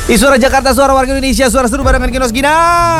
Suara Jakarta, suara warga Indonesia, suara seru barengan Kinos Gina.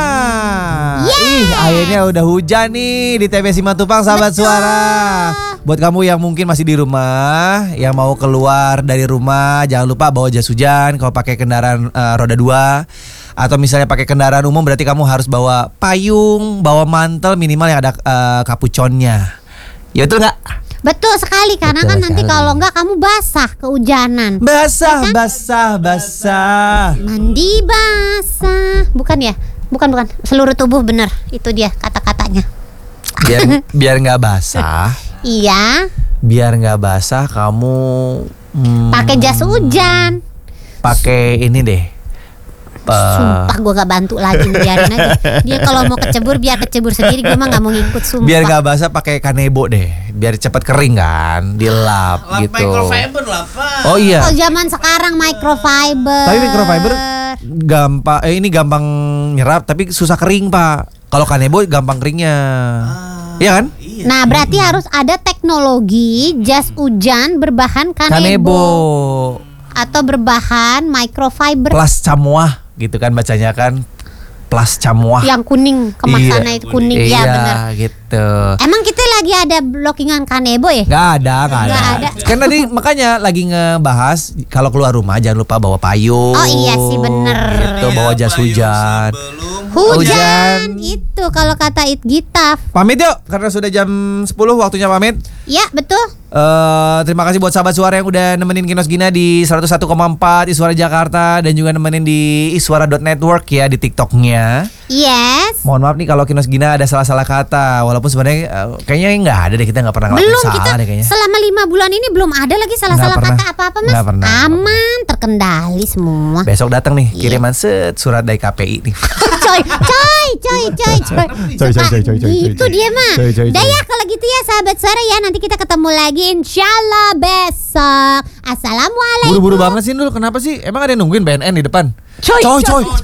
Akhirnya udah hujan nih di TP Simatupang, sahabat suara. Buat kamu yang mungkin masih di rumah, yang mau keluar dari rumah, jangan lupa bawa jas hujan. Kalau pakai kendaraan roda 2 atau misalnya pakai kendaraan umum, berarti kamu harus bawa payung, bawa mantel minimal yang ada kapuconnya. Ya betul nggak? Betul sekali, karena Betul kan nanti sekali. kalau enggak kamu basah kehujanan. Basah, Ya kan? basah. Mandi basah. Bukan ya? Bukan. Seluruh tubuh, bener. Itu dia kata-katanya. Biar nggak basah. Iya. Biar nggak basah, kamu Pakai jas hujan. pakai ini deh. Sumpah gue gak bantu lagi, biarin aja. Dia kalau mau kecebur biar kecebur sendiri, gue mah gak mau ngikut, sumpah. Biar nggak basah pakai kanebo deh, biar cepat kering kan, dilap gitu. Microfiber lah, Pak. Oh iya. Oh, zaman sekarang microfiber. Tapi microfiber ini gampang nyerap tapi susah kering, Pak. Kalau kanebo gampang keringnya. Iya kan? Iya. Nah, berarti harus ada teknologi jas hujan berbahan kanebo atau berbahan microfiber. Plus camuah gitu kan bacanya kan. Plus camuah. Yang kuning kemasannya itu kuning, ya benar. Gitu. Emang kita lagi ada blockingan kanebo ya? Nggak ada. Nggak ada. Kan tadi makanya lagi ngebahas kalau keluar rumah jangan lupa bawa payung. Oh iya sih, bener. Gitu, bawa jas hujan. Hujan itu kalau kata Gitaf. Pamit yuk karena sudah jam 10 waktunya pamit. Ya, betul. Terima kasih buat sahabat suara yang udah nemenin Kinos Gina di 101,4 Iswara Jakarta dan juga nemenin di iswara.network ya di TikToknya. Yes. Mohon maaf nih kalau Kinos Gina ada salah-salah kata, walaupun sebenarnya kayaknya nggak ada deh, kita nggak pernah ngelakuin Belum, salah kita deh kayaknya. selama 5 bulan ini belum ada lagi salah-salah Nggak pernah. kata apa-apa, Mas. Nggak pernah. Aman, terkendali semua. Besok datang nih kiriman surat dari KPI nih. Coy. Coy. Itu dia mah. Coy. Dah ya kalau gitu ya sahabat suara ya, nanti kita ketemu lagi insyaallah besok. Assalamualaikum. Buru-buru banget sih Nul, kenapa sih? Emang ada yang nungguin BNN di depan? Coy.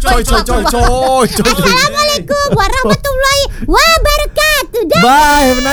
Coy. Assalamualaikum warahmatullahi wabarakatuh. Dah. Bye.